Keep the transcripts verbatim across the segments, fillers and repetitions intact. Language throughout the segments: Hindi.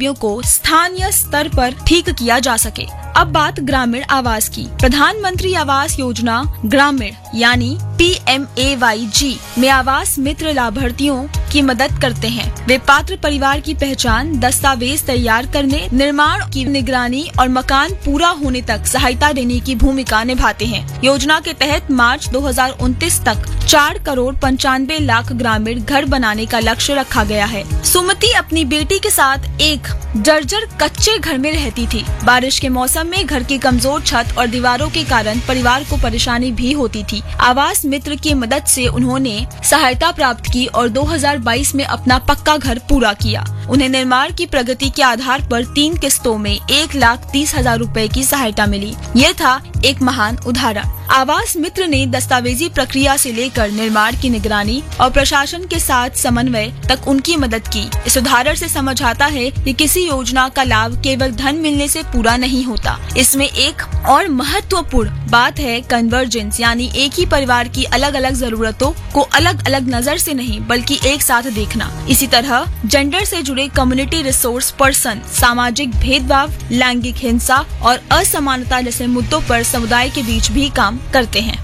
खराबियों को स्थानीय स्तर पर ठीक किया जा सके। अब बात ग्रामीण आवास की। प्रधानमंत्री आवास योजना ग्रामीण यानी पी एम ए वाई जी में आवास मित्र लाभार्थियों की मदद करते हैं। वे पात्र परिवार की पहचान, दस्तावेज तैयार करने, निर्माण की निगरानी और मकान पूरा होने तक सहायता देने की भूमिका निभाते हैं। योजना के तहत मार्च दो हज़ार उनतीस तक चार करोड़ पंचानवे लाख ग्रामीण घर बनाने का लक्ष्य रखा गया है। सुमति अपनी बेटी के साथ एक जर्जर कच्चे घर में रहती थी। बारिश के मौसम में घर की कमजोर छत और दीवारों के कारण परिवार को परेशानी भी होती थी। आवास मित्र की मदद से उन्होंने सहायता प्राप्त की और दो हज़ार बाईस में अपना पक्का घर पूरा किया। उन्हें निर्माण की प्रगति के आधार पर तीन किस्तों में एक लाख तीस हजार रूपए की सहायता मिली। यह था एक महान उदाहरण। आवास मित्र ने दस्तावेजी प्रक्रिया से लेकर निर्माण की निगरानी और प्रशासन के साथ समन्वय तक उनकी मदद की। इस उदाहरण से समझ आता है कि किसी योजना का लाभ केवल धन मिलने से पूरा नहीं होता। इसमें एक और महत्वपूर्ण बात है कन्वर्जेंस, यानी एक ही परिवार की अलग अलग जरूरतों को अलग अलग नजर से नहीं बल्कि एक साथ देखना। इसी तरह जेंडर से जुड़े कम्युनिटी रिसोर्स पर्सन सामाजिक भेदभाव, लैंगिक हिंसा और असमानता जैसे मुद्दों पर समुदाय के बीच भी काम करते हैं।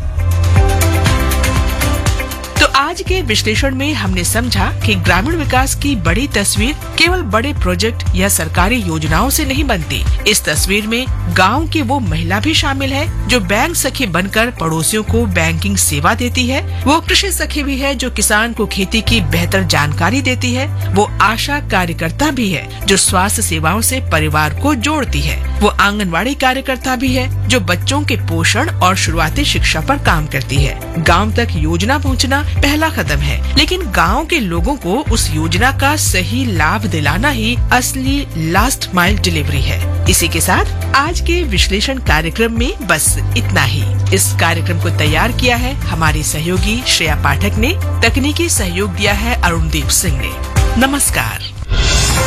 तो आज के विश्लेषण में हमने समझा कि ग्रामीण विकास की बड़ी तस्वीर केवल बड़े प्रोजेक्ट या सरकारी योजनाओं से नहीं बनती। इस तस्वीर में गांव की वो महिला भी शामिल है जो बैंक सखी बनकर पड़ोसियों को बैंकिंग सेवा देती है। वो कृषि सखी भी है जो किसान को खेती की बेहतर जानकारी देती है। वो आशा कार्यकर्ता भी है जो स्वास्थ्य सेवाओं से परिवार को जोड़ती है। वो आंगनवाड़ी कार्यकर्ता भी है जो बच्चों के पोषण और शुरुआती शिक्षा पर काम करती है। गाँव तक योजना पहुँचना पहला कदम है, लेकिन गांव के लोगों को उस योजना का सही लाभ दिलाना ही असली लास्ट माइल डिलीवरी है। इसी के साथ आज के विश्लेषण कार्यक्रम में बस इतना ही। इस कार्यक्रम को तैयार किया है हमारी सहयोगी श्रेया पाठक ने, तकनीकी सहयोग दिया है अरुणदीप सिंह ने। नमस्कार।